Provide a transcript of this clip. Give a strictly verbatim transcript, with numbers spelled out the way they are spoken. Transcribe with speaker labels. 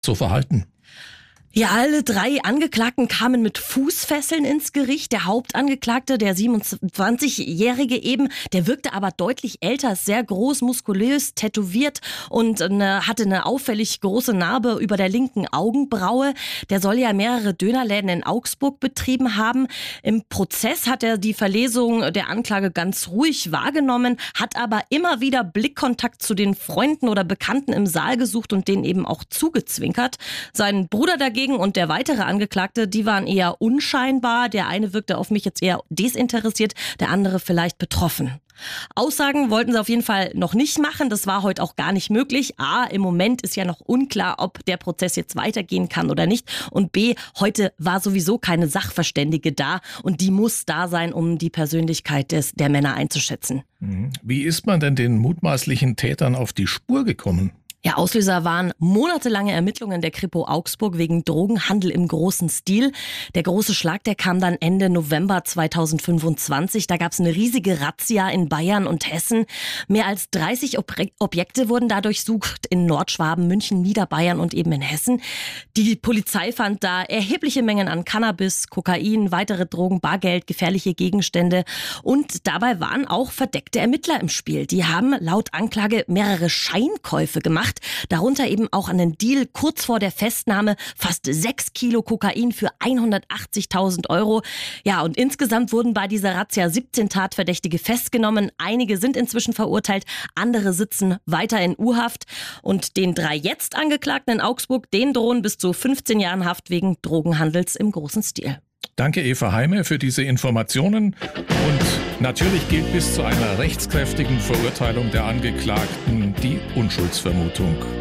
Speaker 1: so verhalten?
Speaker 2: Ja, alle drei Angeklagten kamen mit Fußfesseln ins Gericht. Der Hauptangeklagte, der siebenundzwanzigjährige eben, der wirkte aber deutlich älter, sehr groß, muskulös, tätowiert und eine, hatte eine auffällig große Narbe über der linken Augenbraue. Der soll ja mehrere Dönerläden in Augsburg betrieben haben. Im Prozess hat er die Verlesung der Anklage ganz ruhig wahrgenommen, hat aber immer wieder Blickkontakt zu den Freunden oder Bekannten im Saal gesucht und denen eben auch zugezwinkert. Sein Bruder dagegen und der weitere Angeklagte, die waren eher unscheinbar. Der eine wirkte auf mich jetzt eher desinteressiert, der andere vielleicht betroffen. Aussagen wollten sie auf jeden Fall noch nicht machen. Das war heute auch gar nicht möglich. A, im Moment ist ja noch unklar, ob der Prozess jetzt weitergehen kann oder nicht. Und B, heute war sowieso keine Sachverständige da. Und die muss da sein, um die Persönlichkeit des, der Männer einzuschätzen.
Speaker 1: Wie ist man denn den mutmaßlichen Tätern auf die Spur gekommen?
Speaker 2: Ja, Auslöser waren monatelange Ermittlungen der Kripo Augsburg wegen Drogenhandel im großen Stil. Der große Schlag, der kam dann Ende November zweitausendfünfundzwanzig. Da gab es eine riesige Razzia in Bayern und Hessen. Mehr als dreißig Ob- Objekte wurden da durchsucht in Nordschwaben, München, Niederbayern und eben in Hessen. Die Polizei fand da erhebliche Mengen an Cannabis, Kokain, weitere Drogen, Bargeld, gefährliche Gegenstände. Und dabei waren auch verdeckte Ermittler im Spiel. Die haben laut Anklage mehrere Scheinkäufe gemacht. Darunter eben auch einen Deal kurz vor der Festnahme, fast sechs Kilo Kokain für hundertachtzigtausend Euro. Ja, und insgesamt wurden bei dieser Razzia siebzehn Tatverdächtige festgenommen. Einige sind inzwischen verurteilt, andere sitzen weiter in U-Haft. Und den drei jetzt Angeklagten in Augsburg, denen drohen bis zu fünfzehn Jahren Haft wegen Drogenhandels im großen Stil.
Speaker 1: Danke, Eva Heime, für diese Informationen. Und natürlich gilt bis zu einer rechtskräftigen Verurteilung der Angeklagten die Unschuldsvermutung.